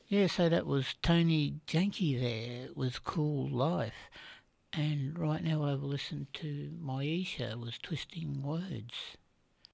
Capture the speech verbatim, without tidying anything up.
Yeah, so that was Tony Janky there with Cool Life. And right now I will listen to Maisha was Twisting Words.